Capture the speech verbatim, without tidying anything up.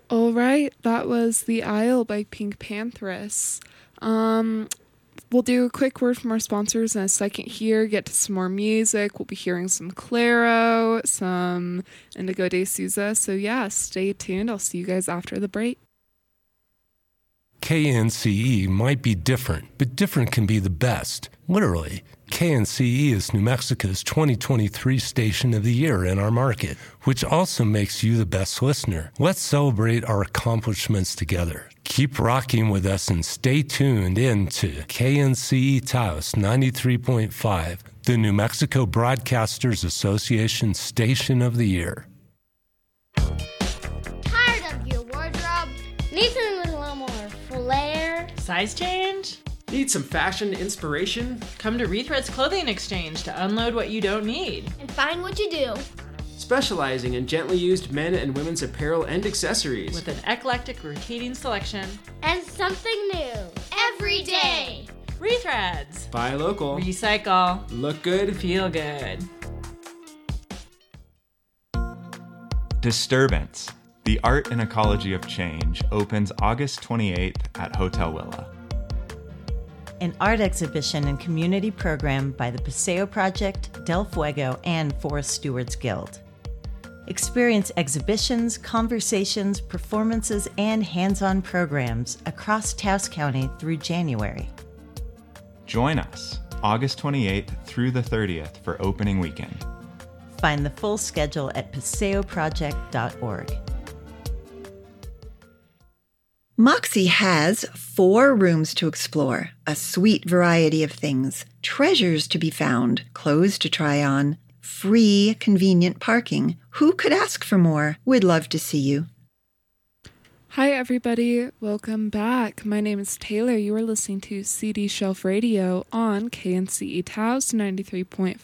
All right, that was The Isle by Pink Panthers. Um, we'll do a quick word from our sponsors in a second here, get to some more music. We'll be hearing some Claro, some Indigo de Souza. So yeah, stay tuned. I'll see you guys after the break. K N C E might be different, but different can be the best. Literally, K N C E is New Mexico's twenty twenty-three Station of the Year in our market, which also makes you the best listener. Let's celebrate our accomplishments together. Keep rocking with us and stay tuned in to K N C E Taos ninety-three point five, the New Mexico Broadcasters Association Station of the Year. Tired of your wardrobe? Need something with a little more flair? Size change? Need some fashion inspiration? Come to Rethreads Clothing Exchange to unload what you don't need. And find what you do. Specializing in gently used men and women's apparel and accessories. With an eclectic rotating selection. And something new. Every day. Rethreads. Buy local. Recycle. Look good. Feel good. Disturbance, the Art and Ecology of Change, opens August twenty-eighth at Hotel Willa. An art exhibition and community program by the Paseo Project, Del Fuego, and Forest Stewards Guild. Experience exhibitions, conversations, performances, and hands-on programs across Taos County through January. Join us August twenty-eighth through the thirtieth for opening weekend. Find the full schedule at paseo project dot org. Moxie has four rooms to explore, a sweet variety of things, treasures to be found, clothes to try on, free, convenient parking. Who could ask for more? We'd love to see you. Hi, everybody. Welcome back. My name is Taylor. You are listening to C D Shelf Radio on K N C E Taos ninety-three point